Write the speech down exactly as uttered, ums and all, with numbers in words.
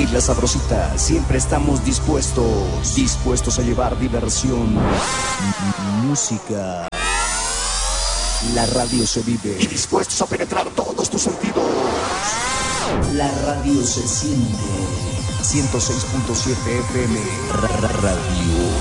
En La Sabrosita siempre estamos dispuestos, dispuestos a llevar diversión, música. La radio se vive, dispuestos a penetrar todos tus sentidos. La radio se siente. ciento seis punto siete F M Radio.